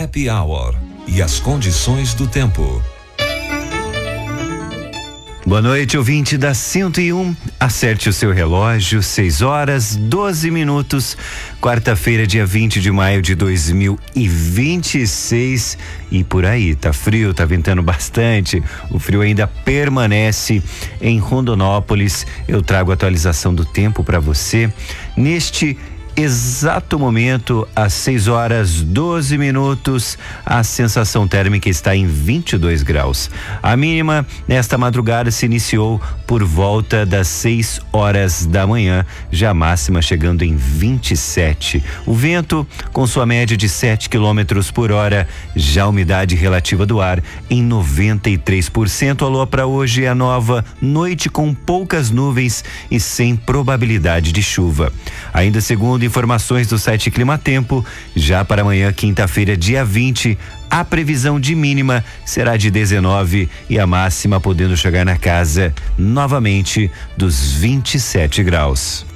Happy Hour e as condições do tempo. Boa noite, ouvinte da 101. Acerte o seu relógio, 6h12. Quarta-feira, dia 20 de maio de 2026. E por aí, tá frio, tá ventando bastante. O frio ainda permanece em Rondonópolis. Eu trago a atualização do tempo para você neste exato momento, às 6h12, a sensação térmica está em 22 graus. A mínima nesta madrugada se iniciou por volta das 6h da manhã, já a máxima chegando em 27. O vento com sua média de 7 km por hora, já a umidade relativa do ar em 93%. A lua para hoje é a nova, noite com poucas nuvens e sem probabilidade de chuva. Ainda segundo informações do site Climatempo, já para amanhã, quinta-feira, dia 20, a previsão de mínima será de 19 e a máxima podendo chegar na casa novamente dos 27 graus.